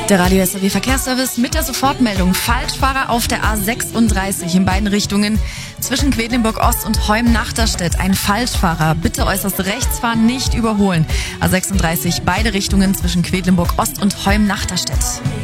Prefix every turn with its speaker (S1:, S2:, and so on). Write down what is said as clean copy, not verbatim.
S1: Der Radio SAW Verkehrsservice mit der Sofortmeldung. Falschfahrer auf der A36 in beiden Richtungen zwischen Quedlinburg Ost und Heum-Nachterstedt. Ein Falschfahrer. Bitte äußerst rechts fahren, nicht überholen. A36 beide Richtungen zwischen Quedlinburg Ost und Heum-Nachterstedt.